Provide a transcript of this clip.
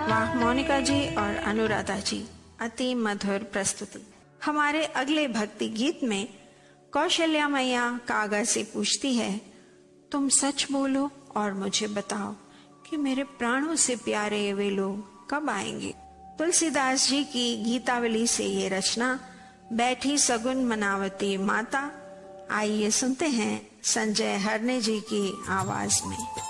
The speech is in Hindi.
वाह मोनिका जी और अनुराधा जी, अति मधुर प्रस्तुति। हमारे अगले भक्ति गीत में कौशल्या मैया कागा से पूछती है, तुम सच बोलो और मुझे बताओ कि मेरे प्राणों से प्यारे वे लोग कब आएंगे। तुलसीदास जी की गीतावली से ये रचना बैठी सगुन मनावती माता। आइए सुनते हैं संजय हरणे जी की आवाज में।